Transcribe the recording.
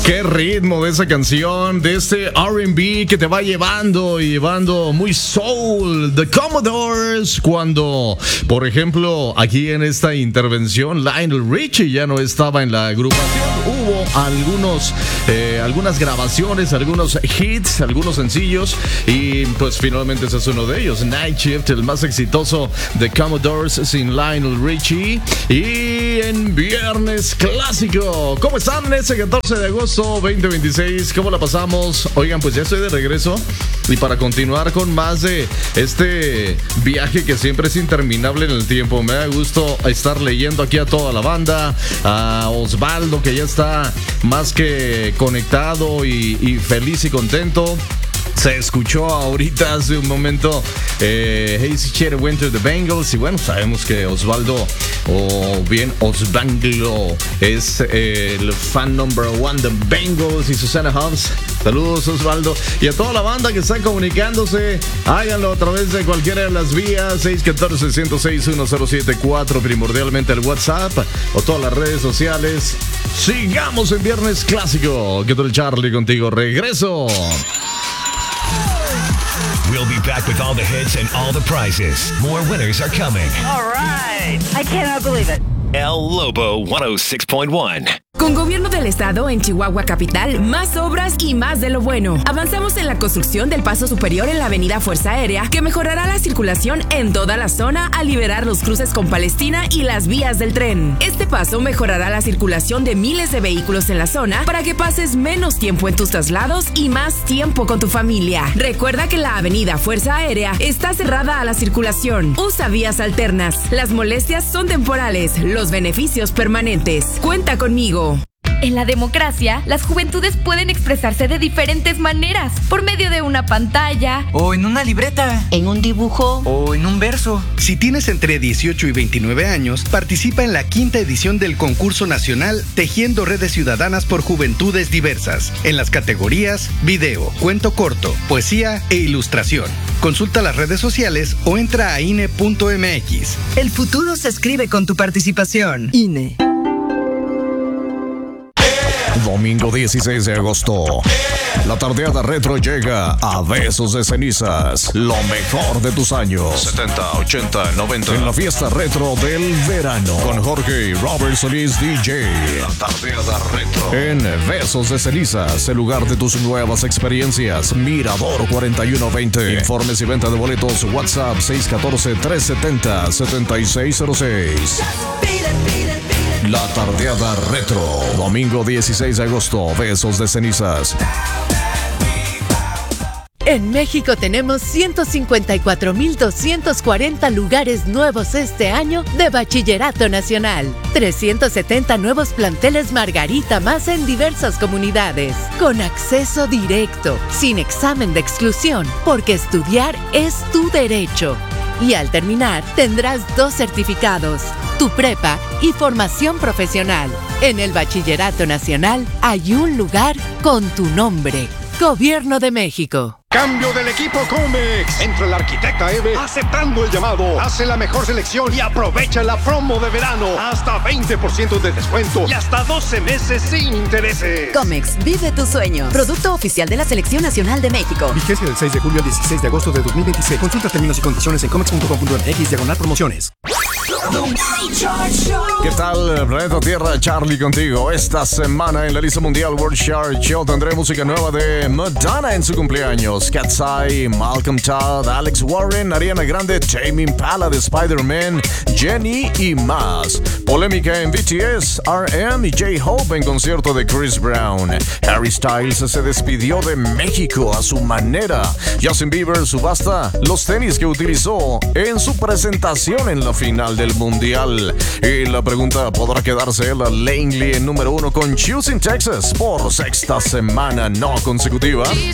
Qué ritmo de esa canción, de este R&B que te va llevando muy soul. The Commodores, cuando, por ejemplo, aquí en esta intervención, Lionel Richie ya no estaba en la agrupación. Hubo algunas grabaciones, algunos hits, algunos sencillos, y pues finalmente ese es uno de ellos, Night Shift, el más exitoso de Commodores sin Lionel Richie. Y en Viernes Clásico, ¿cómo están ese 14 de agosto 2026? ¿Cómo la pasamos? Oigan, pues ya estoy de regreso, y para continuar con más de este viaje que siempre es interminable en el tiempo, me da gusto estar leyendo aquí a toda la banda, a Osvaldo, que ya está más que conectado y feliz y contento. Se escuchó ahorita hace un momento Hazy Shade Went to the Bengals, y bueno, sabemos que Osvaldo, o bien Osbanglo, es el fan number one de Bengals y Susana Hobbs. Saludos, Osvaldo, y a toda la banda que está comunicándose, háganlo a través de cualquiera de las vías, 614-106-1074, primordialmente el WhatsApp o todas las redes sociales. Sigamos en Viernes Clásico. ¿Qué tal, Charlie? Contigo regreso. We'll be back with all the hits and all the prizes. More winners are coming. All right. I cannot believe it. El Lobo 106.1. Con Gobierno del Estado en Chihuahua Capital, más obras y más de lo bueno. Avanzamos en la construcción del paso superior en la avenida Fuerza Aérea, que mejorará la circulación en toda la zona al liberar los cruces con Palestina y las vías del tren. Este paso mejorará la circulación de miles de vehículos en la zona para que pases menos tiempo en tus traslados y más tiempo con tu familia. Recuerda que la avenida Fuerza Aérea está cerrada a la circulación. Usa vías alternas. Las molestias son temporales, los beneficios permanentes. Cuenta conmigo. En la democracia, las juventudes pueden expresarse de diferentes maneras, por medio de una pantalla, o en una libreta, en un dibujo, o en un verso. Si tienes entre 18 y 29 años, participa en la 5ª edición del concurso nacional Tejiendo Redes Ciudadanas por Juventudes Diversas, en las categorías video, cuento corto, poesía e ilustración. Consulta las redes sociales o entra a INE.mx. El futuro se escribe con tu participación. INE. Domingo 16 de agosto, la tardeada retro llega a Besos de Cenizas. Lo mejor de tus años 70, 80, 90 en la fiesta retro del verano, con Jorge y Robert Solís DJ. La tardeada retro en Besos de Cenizas, el lugar de tus nuevas experiencias. Mirador 4120. Informes y venta de boletos, WhatsApp 614-370-7606. La tardeada retro, domingo 16 de agosto, Besos de Cenizas. En México tenemos 154,240 lugares nuevos este año de Bachillerato Nacional. 370 nuevos planteles Margarita más en diversas comunidades. Con acceso directo, sin examen de exclusión, porque estudiar es tu derecho. Y al terminar, tendrás 2 certificados, tu prepa y formación profesional. En el Bachillerato Nacional hay un lugar con tu nombre. Gobierno de México. Cambio del equipo Comex. Entra la arquitecta Eve aceptando el llamado. Hace la mejor selección y aprovecha la promo de verano. Hasta 20% de descuento y hasta 12 meses sin intereses. Comex, vive tu sueño. Producto oficial de la Selección Nacional de México. Vigencia del 6 de julio al 16 de agosto de 2026. Consulta términos y condiciones en comex.com.mx/promociones. ¿Qué tal, Planeta Tierra? Charlie contigo. Esta semana en la lista mundial World Chart Show tendré música nueva de Madonna en su cumpleaños. Cat's Eye, Malcolm Todd, Alex Warren, Ariana Grande, Tame Impala de Spider-Man, Jenny y más. Polémica en BTS, RM y J-Hope en concierto de Chris Brown. Harry Styles se despidió de México a su manera. Justin Bieber subasta los tenis que utilizó en su presentación en la final del Mundial. Y la pregunta, ¿podrá quedarse la Langley en número 1 con Choosing Texas por 6ª semana no consecutiva?